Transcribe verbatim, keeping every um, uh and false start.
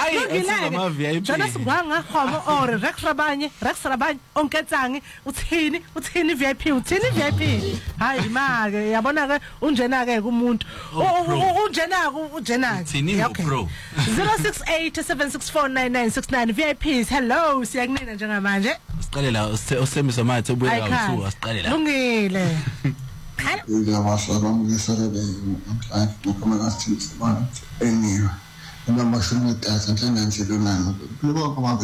Lungile Jona Singwanga khomo or Rex Rabanye Rex Rabanye onketsangi uthini uthini V I P uthini V I P hayi imake yabona ke unjena ke kumuntu unjena unjena ke pro zero six eight seven six four nine nine six nine V I Ps hello siyakunina njengamanje siqale la usemiso mathe ubuye kawu asiqale la lungile ngiyabasaba ngisarebe live ngokukhuluma ngathi abantu eniwe noma shumi idatha njengenze lonana kuba